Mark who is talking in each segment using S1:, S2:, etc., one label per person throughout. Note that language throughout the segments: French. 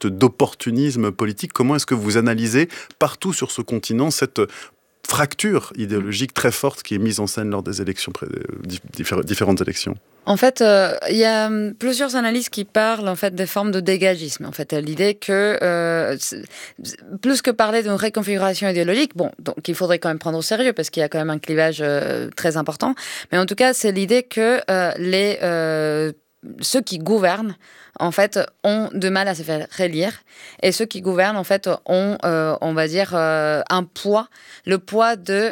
S1: juste d'opportunisme politique. Comment est-ce que vous analysez partout sur ce continent cette fracture idéologique très forte qui est mise en scène lors des élections, différentes élections?
S2: En fait, il y a plusieurs analyses qui parlent en fait des formes de dégagisme. En fait, l'idée que plus que parler d'une réconfiguration idéologique, donc il faudrait quand même prendre au sérieux parce qu'il y a quand même un clivage très important. Mais en tout cas, c'est l'idée que ceux qui gouvernent en fait ont de mal à se faire réélire et ceux qui gouvernent en fait ont, on va dire, un poids, le poids de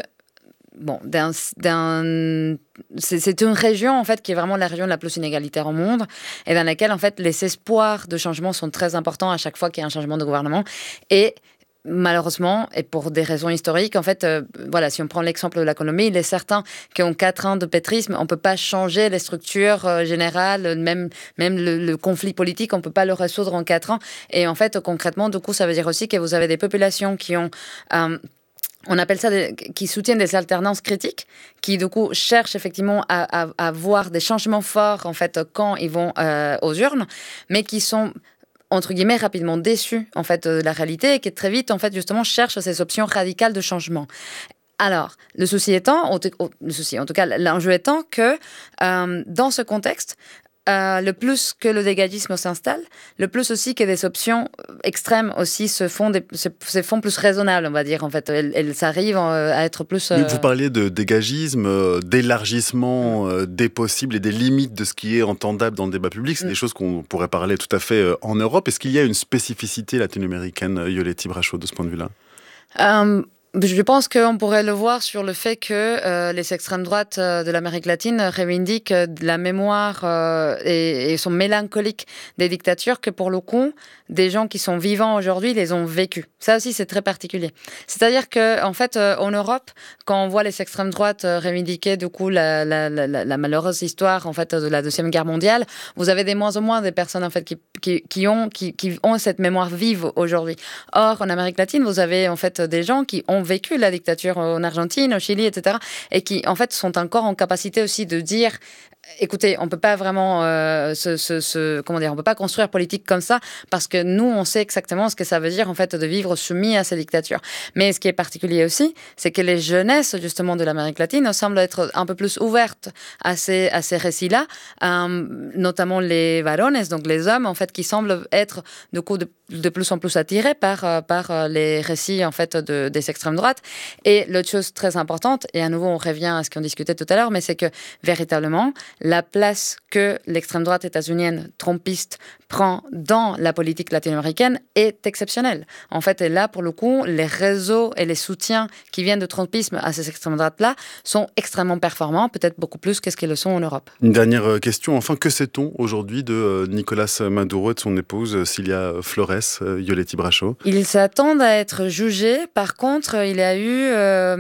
S2: c'est une région en fait qui est vraiment la région la plus inégalitaire au monde et dans laquelle en fait les espoirs de changement sont très importants à chaque fois qu'il y a un changement de gouvernement et malheureusement, et pour des raisons historiques, en fait, si on prend l'exemple de l'économie, il est certain qu'en 4 ans de pétrisme, on ne peut pas changer les structures générales, même le conflit politique, on ne peut pas le résoudre en 4 ans. Et en fait, concrètement, du coup, ça veut dire aussi que vous avez des populations qui ont... on appelle ça qui soutiennent des alternances critiques, qui du coup cherchent effectivement à voir des changements forts en fait quand ils vont aux urnes, mais qui sont entre guillemets rapidement déçus en fait de la réalité et qui très vite en fait justement cherchent ces options radicales de changement. Alors, le souci étant, en tout cas l'enjeu étant que dans ce contexte, le plus que le dégagisme s'installe, le plus aussi que des options extrêmes aussi se font plus raisonnables, on va dire. En fait, elles arrivent à être plus...
S1: Vous parliez de dégagisme, d'élargissement des possibles et des limites de ce qui est entendable dans le débat public. C'est des choses qu'on pourrait parler tout à fait en Europe. Est-ce qu'il y a une spécificité latino-américaine, Yoletti Bracho, de ce point de vue-là ?
S2: Je pense qu'on pourrait le voir sur le fait que les extrêmes droites de l'Amérique latine revendiquent la mémoire et sont mélancoliques des dictatures que pour le coup, des gens qui sont vivants aujourd'hui les ont vécues. Ça aussi, c'est très particulier. C'est-à-dire que en fait, en Europe, quand on voit les extrêmes droites revendiquer du coup la malheureuse histoire en fait de la Deuxième Guerre mondiale, vous avez de moins en moins des personnes en fait qui ont cette mémoire vive aujourd'hui. Or, en Amérique latine, vous avez en fait des gens qui ont vécu la dictature en Argentine, au Chili, etc. et qui en fait sont encore en capacité aussi de dire écoutez, on peut pas vraiment on peut pas construire politique comme ça parce que nous on sait exactement ce que ça veut dire en fait de vivre soumis à ces dictatures. Mais ce qui est particulier aussi, c'est que les jeunesses justement de l'Amérique latine semblent être un peu plus ouvertes à ces récits-là, notamment les varones, donc les hommes en fait qui semblent être du coup de plus en plus attirés par les récits en fait des extrêmes droites. Et l'autre chose très importante, et à nouveau on revient à ce qu'on discutait tout à l'heure, mais c'est que véritablement la place que l'extrême droite états-unienne trumpiste prend dans la politique latino-américaine est exceptionnelle. En fait, et là, pour le coup, les réseaux et les soutiens qui viennent de trumpisme à ces extrêmes droites-là sont extrêmement performants, peut-être beaucoup plus que ce qu'ils le sont en Europe.
S1: Une dernière question, enfin, que sait-on aujourd'hui de Nicolás Maduro et de son épouse Cilia Flores, Yoletti Bracho ?
S2: Ils s'attendent à être jugés. Par contre, il y a eu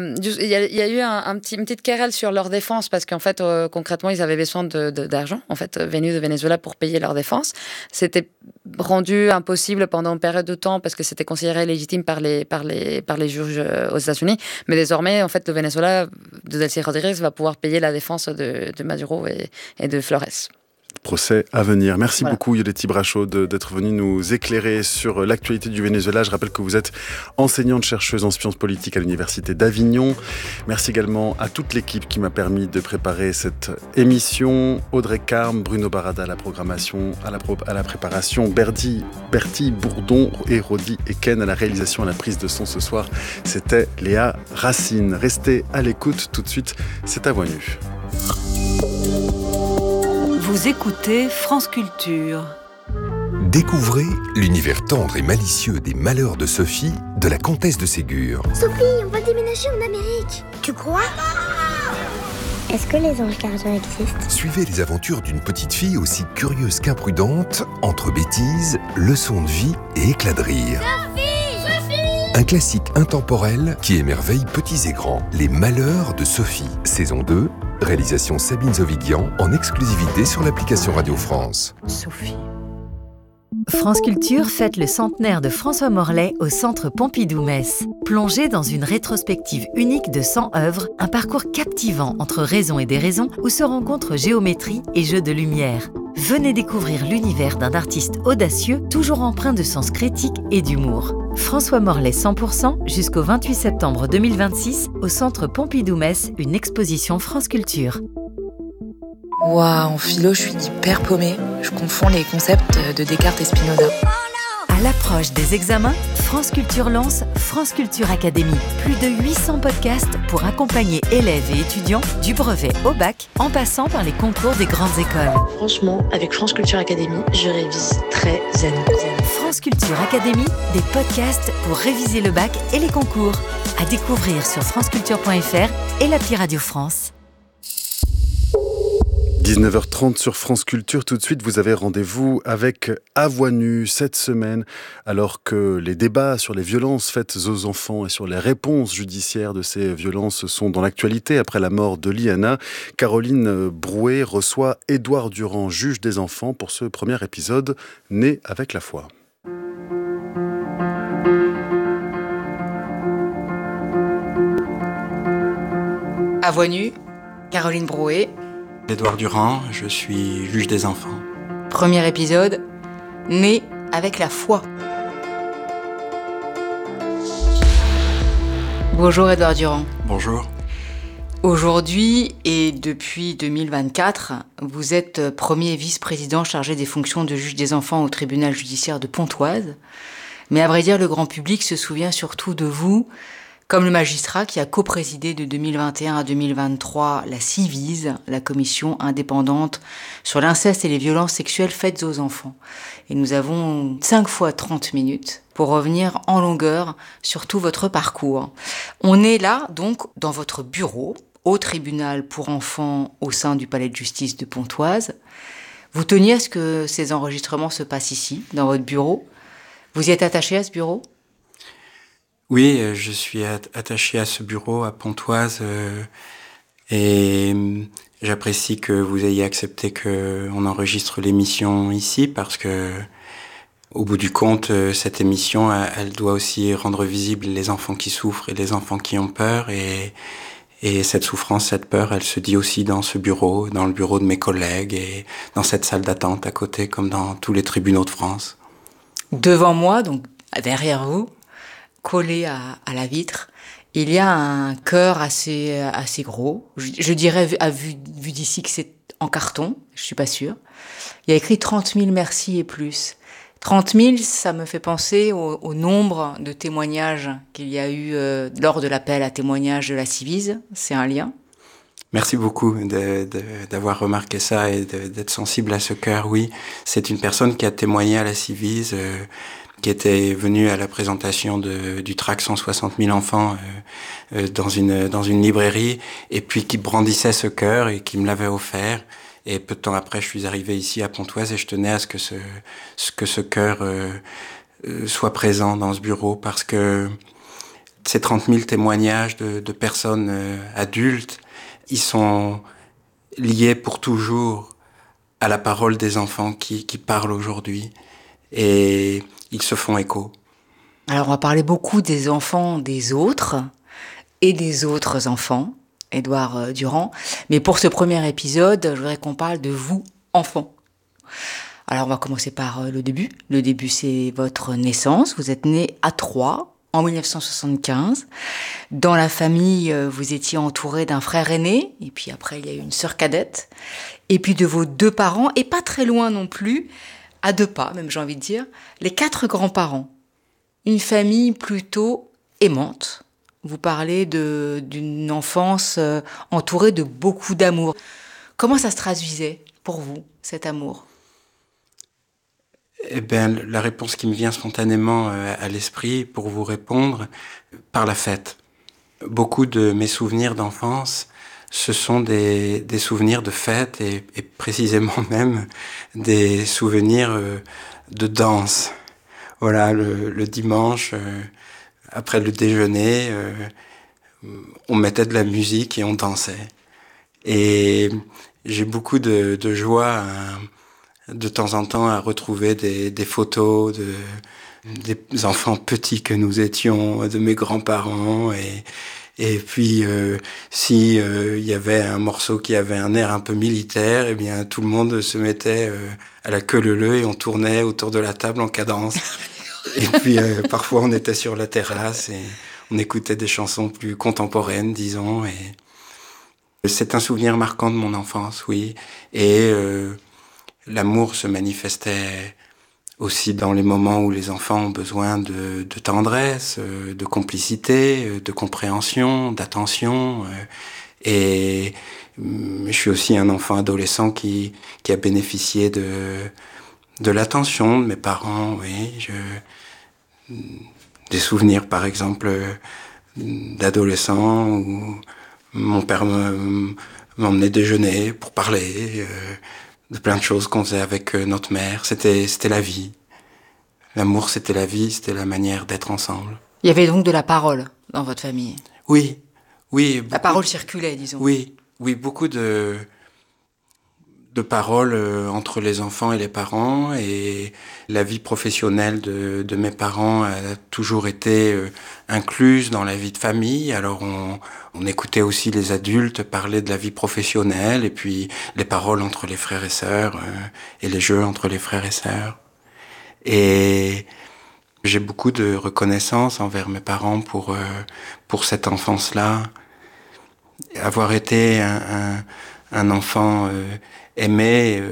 S2: une petite querelle sur leur défense parce qu'en fait, concrètement, ils avaient besoin d'argent, en fait, venu de Venezuela pour payer leur défense. C'était rendu impossible pendant une période de temps parce que c'était considéré légitime par les juges aux États-Unis. Mais désormais, en fait, le Venezuela de Delcy Rodriguez va pouvoir payer la défense de Maduro et de Flores.
S1: Procès à venir. Merci beaucoup Yoletti Bracho d'être venu nous éclairer sur l'actualité du Venezuela. Je rappelle que vous êtes enseignante chercheuse en sciences politiques à l'Université d'Avignon. Merci également à toute l'équipe qui m'a permis de préparer cette émission. Audrey Carme, Bruno Barada à la programmation, à la préparation, Bertie Bourdon et Rodi Eken à la réalisation, à la prise de son ce soir. C'était Léa Racine. Restez à l'écoute tout de suite. C'est à voix nue.
S3: Vous écoutez France Culture.
S4: Découvrez l'univers tendre et malicieux des malheurs de Sophie, de la comtesse de Ségur.
S5: Sophie, on va déménager en Amérique. Tu crois ? Est-ce que les anges gardiens existent ?
S4: Suivez les aventures d'une petite fille aussi curieuse qu'imprudente, entre bêtises, leçons de vie et éclats de rire. Sophie ! Un classique intemporel qui émerveille petits et grands. Les malheurs de Sophie, saison 2. Réalisation Sabine Zovigian en exclusivité sur l'application Radio France.
S3: Sophie.
S6: France Culture fête le centenaire de François Morlet au Centre Pompidou-Metz. Plongez dans une rétrospective unique de 100 œuvres, un parcours captivant entre raison et déraison où se rencontrent géométrie et jeux de lumière. Venez découvrir l'univers d'un artiste audacieux, toujours empreint de sens critique et d'humour. François Morlet 100% jusqu'au 28 septembre 2026 au Centre Pompidou-Metz, une exposition France Culture.
S7: Waouh, en philo, je suis hyper paumée. Je confonds les concepts de Descartes et Spinoza.
S6: À l'approche des examens, France Culture lance France Culture Academy. Plus de 800 podcasts pour accompagner élèves et étudiants du brevet au bac, en passant par les concours des grandes écoles.
S8: Franchement, avec France Culture Academy, je révise très zen.
S6: France Culture Academy, des podcasts pour réviser le bac et les concours. À découvrir sur franceculture.fr et l'appli Radio France.
S1: 19h30 sur France Culture. Tout de suite, vous avez rendez-vous avec À Voix Nue cette semaine, alors que les débats sur les violences faites aux enfants et sur les réponses judiciaires de ces violences sont dans l'actualité. Après la mort de Liana, Caroline Brouet reçoit Édouard Durand, juge des enfants, pour ce premier épisode Né avec la foi.
S7: À Voix Nue, Caroline Brouet.
S9: Édouard Durand, je suis juge des enfants.
S7: Premier épisode, Né avec la foi. Bonjour Édouard Durand.
S9: Bonjour.
S7: Aujourd'hui et depuis 2024, vous êtes premier vice-président chargé des fonctions de juge des enfants au tribunal judiciaire de Pontoise. Mais à vrai dire, le grand public se souvient surtout de vous comme le magistrat qui a coprésidé de 2021 à 2023 la CIVISE, la commission indépendante sur l'inceste et les violences sexuelles faites aux enfants. Et nous avons 5 fois 30 minutes pour revenir en longueur sur tout votre parcours. On est là, donc, dans votre bureau, au tribunal pour enfants au sein du palais de justice de Pontoise. Vous teniez à ce que ces enregistrements se passent ici, dans votre bureau. Vous y êtes attaché à ce bureau ?
S9: Oui, je suis attaché à ce bureau à Pontoise et j'apprécie que vous ayez accepté qu'on enregistre l'émission ici parce que, au bout du compte, cette émission, elle doit aussi rendre visibles les enfants qui souffrent et les enfants qui ont peur et cette souffrance, cette peur, elle se dit aussi dans ce bureau, dans le bureau de mes collègues et dans cette salle d'attente à côté, comme dans tous les tribunaux de France.
S7: Devant moi, donc derrière vous, collé à la vitre, il y a un cœur assez gros. Je dirais à vue d'ici que c'est en carton, je suis pas sûre. Il y a écrit 30 000 merci et plus. 30 000, ça me fait penser au nombre de témoignages qu'il y a eu lors de l'appel à témoignages de la Civise. C'est un lien.
S9: Merci beaucoup d'avoir remarqué ça et d'être sensible à ce cœur. Oui, c'est une personne qui a témoigné à la Civise, qui était venu à la présentation du tract 160 000 enfants dans une librairie, et puis qui brandissait ce cœur et qui me l'avait offert. Et peu de temps après, je suis arrivé ici à Pontoise et je tenais à ce que ce cœur soit présent dans ce bureau, parce que ces 30 000 témoignages de personnes adultes, ils sont liés pour toujours à la parole des enfants qui parlent aujourd'hui. Et ils se font écho.
S7: Alors on va parler beaucoup des enfants des autres et des autres enfants, Édouard Durand. Mais pour ce premier épisode, je voudrais qu'on parle de vous, enfants. Alors on va commencer par le début. Le début, c'est votre naissance. Vous êtes né à Troyes en 1975. Dans la famille, vous étiez entouré d'un frère aîné. Et puis après, il y a eu une sœur cadette. Et puis de vos 2 parents, et pas très loin non plus, à 2 pas, même j'ai envie de dire, les 4 grands-parents. Une famille plutôt aimante. Vous parlez d'une enfance entourée de beaucoup d'amour. Comment ça se traduisait pour vous, cet amour ?
S9: Eh bien, la réponse qui me vient spontanément à l'esprit pour vous répondre, par la fête. Beaucoup de mes souvenirs d'enfance, ce sont des souvenirs de fête et précisément même des souvenirs de danse. Voilà, le dimanche, après le déjeuner, on mettait de la musique et on dansait. Et j'ai beaucoup de joie de temps en temps à retrouver des photos des enfants petits que nous étions, de mes grands-parents. Et puis, si il y avait un morceau qui avait un air un peu militaire, eh bien, tout le monde se mettait à la queue leu-leu et on tournait autour de la table en cadence. Et puis, parfois, on était sur la terrasse et on écoutait des chansons plus contemporaines, disons. Et c'est un souvenir marquant de mon enfance, oui. Et l'amour se manifestait aussi dans les moments où les enfants ont besoin de tendresse, de complicité, de compréhension, d'attention. Et je suis aussi un enfant adolescent qui a bénéficié de l'attention de mes parents, oui. Des souvenirs, par exemple, d'adolescents où mon père m'emmenait déjeuner pour parler de plein de choses qu'on faisait avec notre mère. C'était la vie. L'amour, c'était la vie, c'était la manière d'être ensemble.
S7: Il y avait donc de la parole dans votre famille?
S9: Oui, oui.
S7: La parole circulait, disons.
S9: Oui, beaucoup de paroles entre les enfants et les parents. Et la vie professionnelle de mes parents a toujours été incluse dans la vie de famille. Alors on écoutait aussi les adultes parler de la vie professionnelle et puis les paroles entre les frères et sœurs et les jeux entre les frères et sœurs. Et j'ai beaucoup de reconnaissance envers mes parents pour cette enfance-là. Avoir été un enfant aimé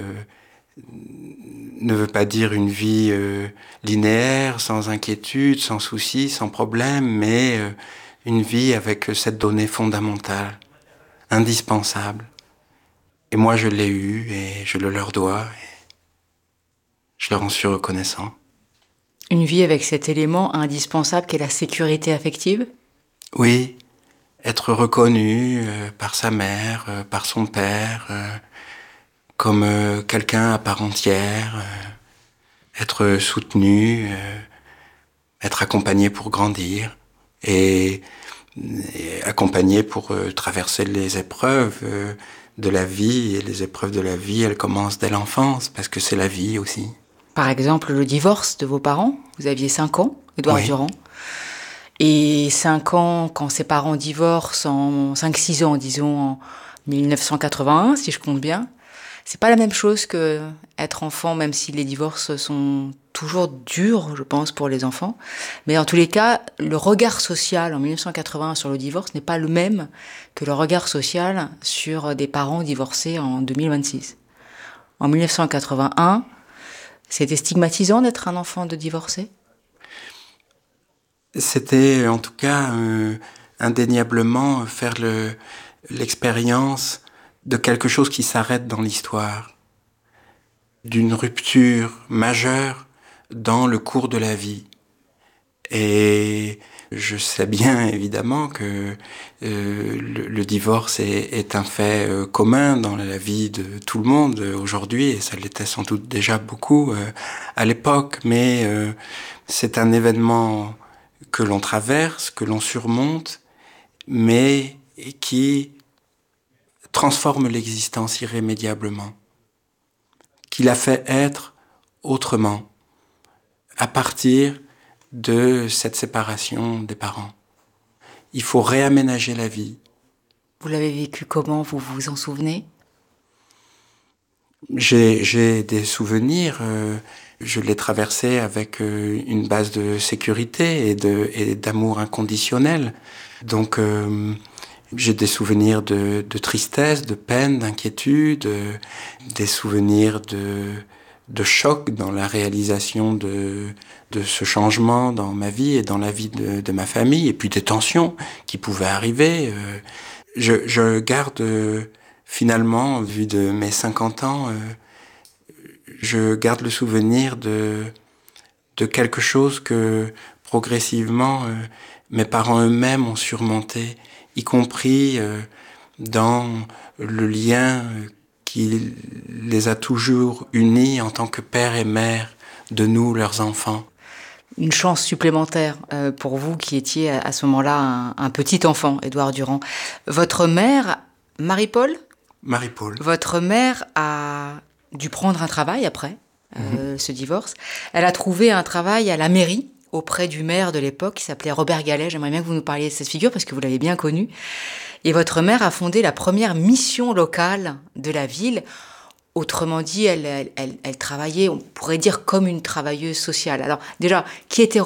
S9: ne veut pas dire une vie linéaire, sans inquiétude, sans soucis, sans problème, mais une vie avec cette donnée fondamentale, indispensable. Et moi, je l'ai eue et je le leur dois. Je leur en suis reconnaissant.
S7: Une vie avec cet élément indispensable qu'est la sécurité affective?
S9: Oui, être reconnu par sa mère, par son père, comme quelqu'un à part entière, être soutenu, être accompagné pour grandir et accompagné pour traverser les épreuves de la vie. Et les épreuves de la vie, elles commencent dès l'enfance, parce que c'est la vie aussi.
S7: Par exemple, le divorce de vos parents. Vous aviez 5 ans, Édouard Durand. Et 5 ans, quand ses parents divorcent, 5-6 ans, disons, en 1981, si je compte bien, c'est pas la même chose que être enfant, même si les divorces sont toujours durs, je pense, pour les enfants. Mais en tous les cas, le regard social en 1981 sur le divorce n'est pas le même que le regard social sur des parents divorcés en 2026. En 1981, c'était stigmatisant d'être un enfant de divorcé?
S9: C'était en tout cas indéniablement faire l'expérience de quelque chose qui s'arrête dans l'histoire, d'une rupture majeure dans le cours de la vie. Et je sais bien évidemment que le divorce est un fait commun dans la vie de tout le monde aujourd'hui, et ça l'était sans doute déjà beaucoup à l'époque, mais c'est un événement que l'on traverse, que l'on surmonte, mais qui transforme l'existence irrémédiablement, qui la fait être autrement, à partir de cette séparation des parents. Il faut réaménager la vie.
S7: Vous l'avez vécu comment? Vous vous en souvenez?
S9: J'ai des souvenirs. Je l'ai traversé avec une base de sécurité et d'amour inconditionnel. Donc, j'ai des souvenirs de tristesse, de peine, d'inquiétude, des souvenirs de choc dans la réalisation de ce changement dans ma vie et dans la vie de ma famille, et puis des tensions qui pouvaient arriver. Je garde finalement, vu de mes 50 ans, je garde le souvenir de quelque chose que progressivement mes parents eux-mêmes ont surmonté, y compris dans le lien qui les a toujours unis en tant que père et mère de nous, leurs enfants.
S7: Une chance supplémentaire pour vous qui étiez à ce moment-là un petit enfant, Édouard Durand. Votre mère, Marie-Paul ?
S9: Marie-Paul.
S7: Votre mère a dû prendre un travail après ce divorce. Elle a trouvé un travail à la mairie, auprès du maire de l'époque, qui s'appelait Robert Gallet. J'aimerais bien que vous nous parliez de cette figure, parce que vous l'avez bien connu. Et votre mère a fondé la première mission locale de la ville. Autrement dit, elle travaillait, on pourrait dire, comme une travailleuse sociale. Alors déjà, qui était